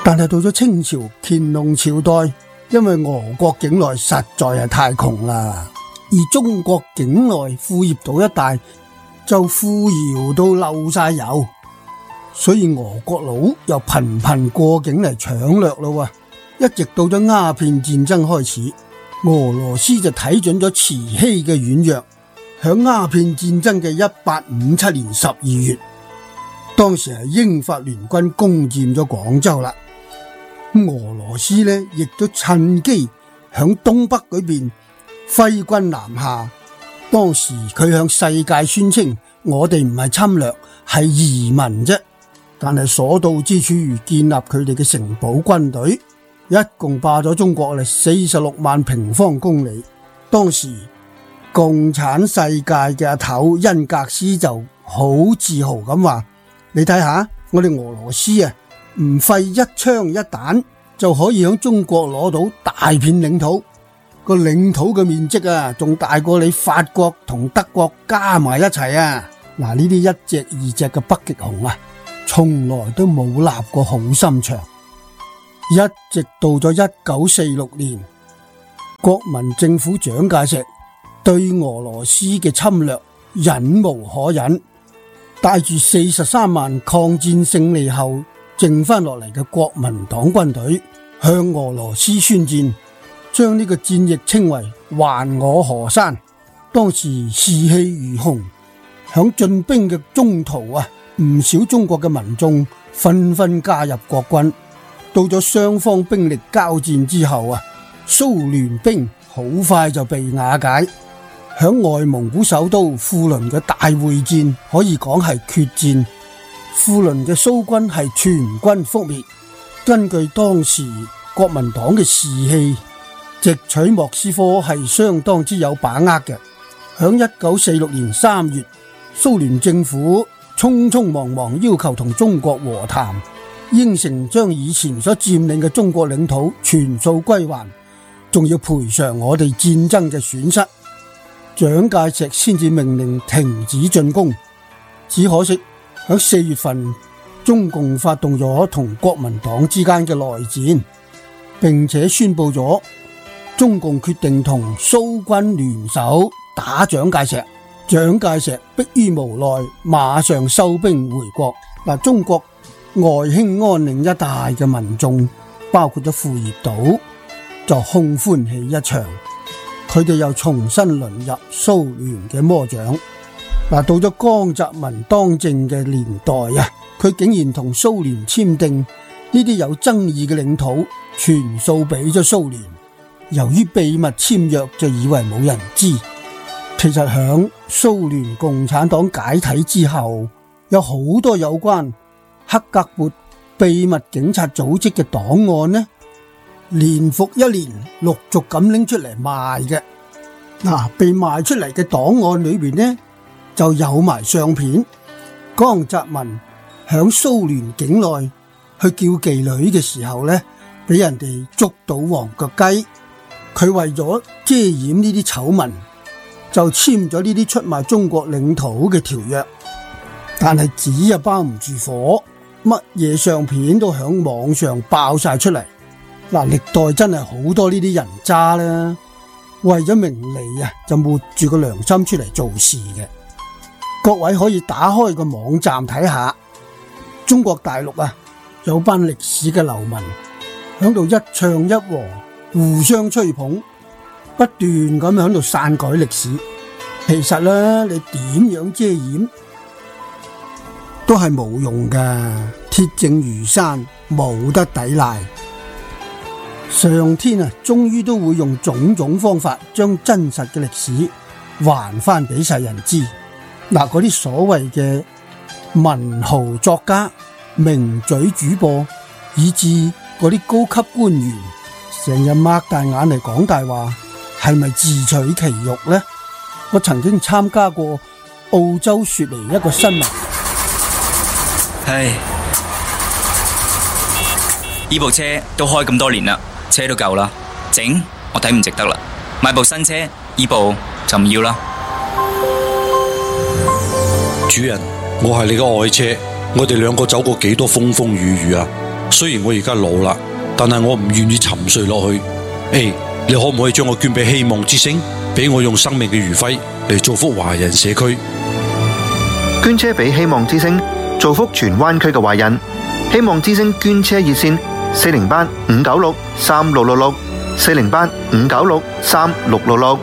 但係到咗清朝乾隆朝代，因為俄國境內實在係太窮啦，而中國境內副業島一帶就富饒到漏晒油，所以俄國佬又頻頻過境嚟搶掠咯。一直到咗鴉片戰爭開始，俄羅斯就睇準咗慈禧嘅軟弱，響鴉片戰爭嘅1857年12月，當時係英法聯軍攻佔咗廣州啦。俄羅斯呢亦都趁機響東北嗰邊揮軍南下。當時佢向世界宣稱，我哋唔係侵略，係移民啫。但係所到之處建立佢哋嘅城堡軍隊，一共霸咗中國46萬平方公里。當時共產世界嘅阿頭恩格斯就好自豪咁話：你睇下，我哋俄羅斯啊，唔費一槍一彈就可以響中國攞到大片領土，個領土嘅面積啊，仲大過你法國同德國加埋一齊啊！嗱，呢啲一隻二隻嘅北極熊啊，從來都冇立過好心腸。一直到咗1946年，國民政府蔣介石對俄羅斯嘅侵略忍無可忍，帶住43萬抗戰勝利後剩翻落嚟嘅國民黨軍隊向俄羅斯宣戰，將呢個戰役稱為還我河山。當時士氣如虹，響進兵嘅中途啊，唔少中國嘅民眾紛紛加入國軍。到咗雙方兵力交戰之後啊，蘇聯兵好快就被瓦解。響外蒙古首都庫倫嘅大會戰可以講係決戰，庫倫嘅蘇軍係全軍覆滅。根據當時國民黨嘅士氣，直取莫斯科係相當之有把握嘅。響1946年3月，蘇聯政府匆匆忙忙要求同中國和談，應承將以前所佔領嘅中國領土全數歸還，仲要賠償我哋戰爭嘅損失。蔣介石先至命令停止進攻。只可惜喺4月份，中共發動咗同國民黨之間嘅內戰，並且宣布咗中共決定同蘇軍聯手打蔣介石。蔣介石迫於無奈，馬上收兵回國。中國外興安嶺一帶嘅民眾，包括咗庫頁島，就空歡喜一場。佢哋又重新淪入蘇聯嘅魔掌。到咗江澤民當政嘅年代啊，佢竟然同蘇聯簽訂呢啲有爭議嘅領土，全數俾咗蘇聯。由於秘密簽約，就以為冇人知。其實響蘇聯共產黨解體之後，有好多有關克格勃秘密警察組織嘅檔案呢，年復一年陸續咁拎出嚟賣嘅。被賣出嚟嘅檔案裏邊呢，就有埋相片。江澤民響蘇聯境內去叫妓女嘅時候呢，俾人哋捉到黃腳雞。佢為咗遮掩呢啲醜聞，就簽咗呢啲出賣中國領土嘅條約。但係紙包唔住火，乜嘢相片都響網上爆晒出嚟。歷代真係好多呢啲人渣啦，為咗名利啊，就抹住個良心出嚟做事嘅。各位可以打開個網站睇下，中國大陸啊，有班歷史嘅流民響度一唱一和，互相吹捧，不斷咁響度篡改歷史。其實呢，你點樣遮掩都係冇用噶，鐵證如山，冇得抵賴。上天啊，終於都會用種種方法將真實嘅歷史還翻俾世人知。嗰啲所謂嘅文豪作家、名嘴主播，以至嗰啲高級官員，成日擘大眼嚟講大話，係咪自取其辱呢？我曾經參加過澳洲雪梨一個新聞。 唉，呢部車都開咁多年啦，車都舊啦，整我睇唔值得啦，買部新車，呢部就唔要啦。 主人，我係你嘅愛車，我哋兩個走過幾多風風雨雨啊！ 雖然我而家老啦，但係我唔願意沉睡落去。你可唔可以將我捐俾希望之星，俾我用生命嘅餘暉嚟造福華人社區？ 捐車俾希望之星，造福荃灣區嘅華人。希望之星捐車熱線408-596-3666 408-596-3666。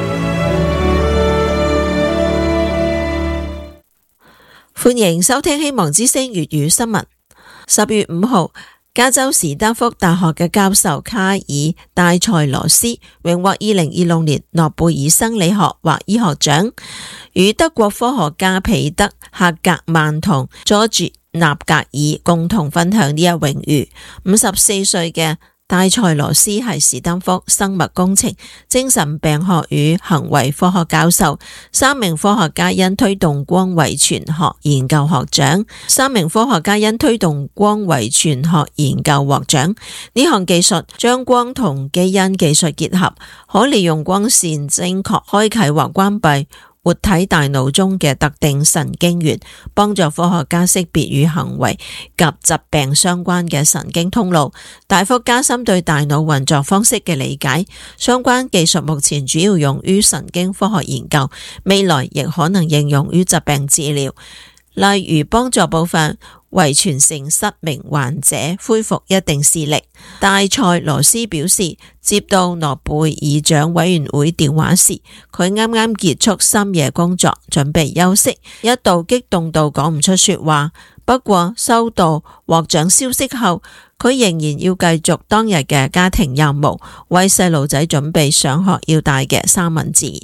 歡迎收聽希望之聲粵語新聞。10月5號，加州史丹福大學嘅教授卡爾戴塞羅斯榮獲2026年諾貝爾生理學或醫學獎，與德國科學家彼得赫格曼同佐治納格爾共同分享呢一榮譽。54歲嘅戴塞羅斯係史丹福生物工程、精神病學與行為科學教授，3名科學家因推動光遺傳學研究獲獎。3名科學家因推動光遺傳學研究獲獎。呢項技術將光同基因技術結合，可利用光線精確開啟或關閉活體大腦中嘅特定神經元，幫助科學家識別與行為及疾病相關嘅神經通路，大幅加深對大腦運作方式嘅理解。相關技術目前主要用於神經科學研究，未來亦可能應用於疾病治療，例如幫助部分遺傳性失明患者恢復一定視力。戴塞羅斯表示，接到諾貝爾獎委員會電話時，佢啱啱結束深夜工作，準備休息，一度激動到講唔出說話。不過收到獲獎消息後，佢仍然要繼續當日嘅家庭任務，為細路仔準備上學要帶嘅三文治。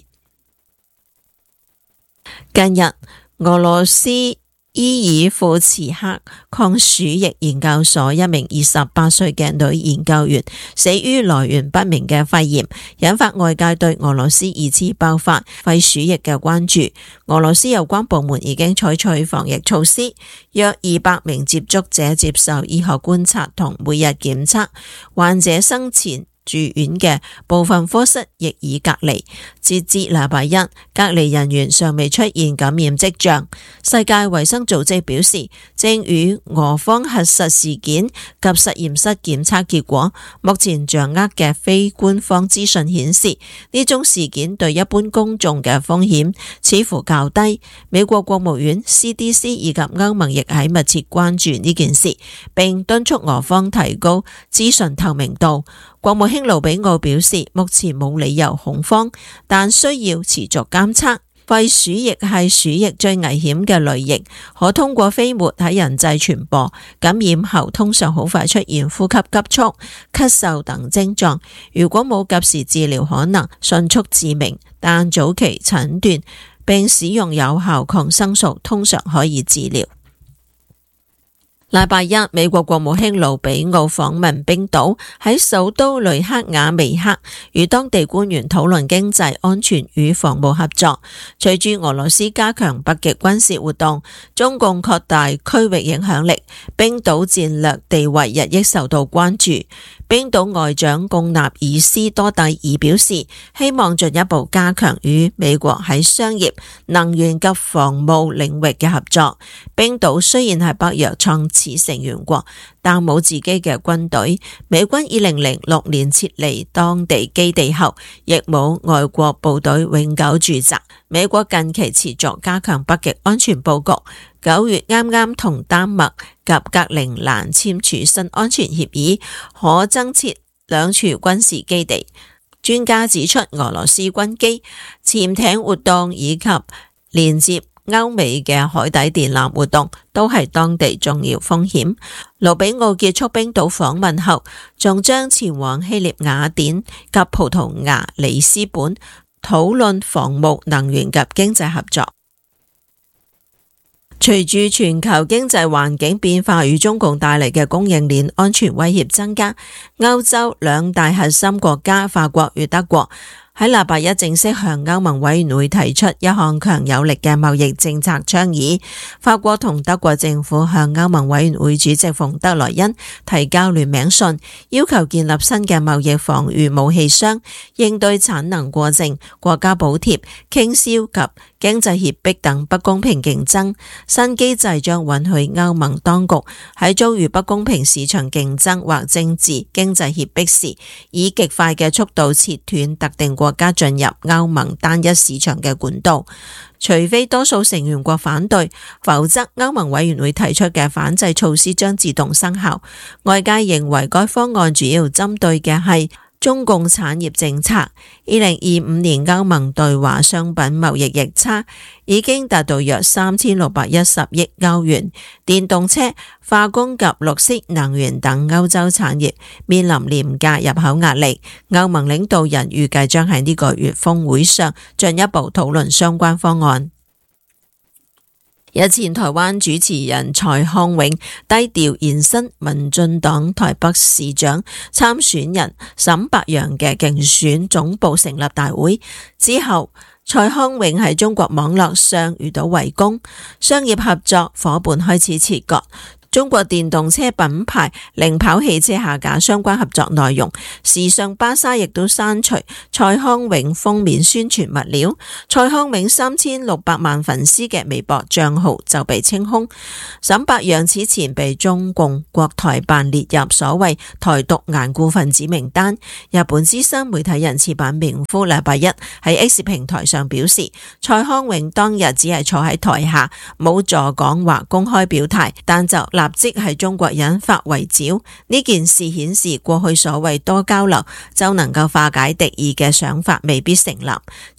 近日，俄羅斯伊爾庫茨克抗鼠疫研究所一名28歲嘅女研究員死於來源不明嘅肺炎，引發外界對俄羅斯二次爆發肺鼠疫嘅關注。俄羅斯有關部門已經採取防疫措施，約200名接觸者接受醫學觀察同每日檢測，患者生前住院嘅部分科室亦已隔離。截至禮拜一，隔離人員尚未出現感染跡象。世界衛生組織表示，正與俄方核實事件及實驗室檢測結果。目前掌握嘅非官方資訊顯示，呢宗事件對一般公眾嘅風險似乎較低。美國國務院 CDC 以及歐盟亦喺密切關注呢件事，並敦促俄方提高資訊透明度。國務卿盧比奧表示，目前冇理由恐慌，但需要持續監測。肺鼠疫係鼠疫最危險嘅類型，可通過飛沫喺人際傳播，感染後通常好快出現呼吸急促、咳嗽等症狀。如果冇及時治療，可能迅速致命，但早期診斷並使用有效抗生素通常可以治療。禮拜一，美國國務卿盧比奧訪問冰島，喺首都雷克雅未克與當地官員討論經濟、安全與防務合作。隨住俄羅斯加強北極軍事活動，中共擴大區域影響力，冰島戰略地位日益受到關注。冰島外長貢納爾斯多蒂爾表示，希望進一步加強與美國喺商業、能源及防務領域嘅合作。冰島雖然係北約創始成員國，但冇自己嘅軍隊。美軍2006年撤離當地基地後，亦冇外國部隊永久駐紮。美國近期持續加強北極安全佈局。9月啱啱同丹麥及格陵蘭簽署新安全協議，可增設2處軍事基地。專家指出，俄羅斯軍機、潛艇活動以及連接歐美嘅海底電纜活動都係當地重要風險。盧比奧結束冰島訪問後，仲將前往希臘雅典及葡萄牙里斯本，討論防務、能源及經濟合作。隨住全球經濟環境變化與中共帶嚟嘅供應鏈安全威脅增加，歐洲2大核心國家法國與德國喺禮拜一正式向歐盟委員會提出一項強有力嘅貿易政策倡議。法國同德國政府向歐盟委員會主席馮德萊恩提交聯名信，要求建立新嘅貿易防禦武器箱，應對產能過剩、國家補貼、傾銷及經濟脅迫等不公平競爭。新機制將允許歐盟當局喺遭遇不公平市場競爭或政治經濟脅迫時，以極快嘅速度切斷特定國家進入歐盟單一市場嘅管道。除非多數成員國反對，否則歐盟委員會提出嘅反制措施將自動生效。外界認為該方案主要針對嘅係中共產業政策。2025年歐盟對華商品貿易逆差已經達到約3610億歐元。電動車、化工及綠色能源等歐洲產業面臨廉價入口壓力。歐盟領導人預計將喺呢個月峰會上進一步討論相關方案。日前台灣主持人蔡康永低調現身民進黨台北市長參選人沈伯洋嘅競選總部成立大會之後，蔡康永喺中國網絡上遇到圍攻，商業合作夥伴開始切割。中國電動車品牌零跑汽車下架相關合作內容，時尚芭莎亦都刪除蔡康永封面宣傳物料，蔡康永3600萬粉絲嘅微博賬號就被清空。沈伯洋此前被中共國台辦列入所謂台獨頑固分子名單。日本資深媒體人矢板明夫禮拜一喺 X 平台上表示，蔡康永當日只係坐喺台下，冇助講或公開表態，但就立即係中國引發圍剿。呢件事顯示過去所謂多交流就能夠化解敵意嘅想法未必成立。